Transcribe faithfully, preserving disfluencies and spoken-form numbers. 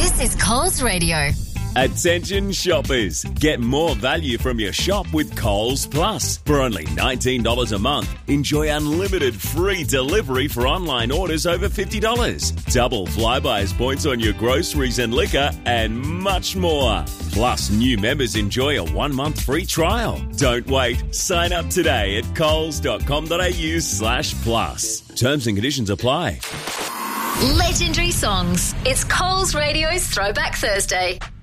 This is Coles Radio. Attention shoppers, get more value from your shop with Coles Plus. For only nineteen dollars a month, enjoy unlimited free delivery for online orders over fifty dollars. Double Flybuys points on your groceries and liquor and much more. Plus, new members enjoy a one-month free trial. Don't wait. Sign up today at coles.com.au slash plus. Terms and conditions apply. Legendary songs. It's Coles Radio's Throwback Thursday.